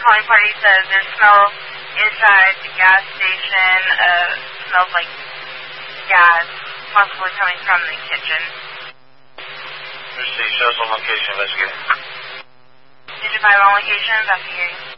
calling party says there's smell inside the gas station. Smells like gas, possibly coming from the kitchen. Let's see, show us on location, investigate. Did you find on location? Investigating.